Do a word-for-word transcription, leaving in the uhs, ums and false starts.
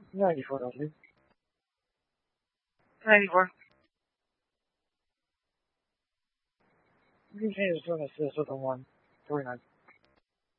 ninety-four, Dudley. ninety-four. You can change this to an assist with a one. forty-nine.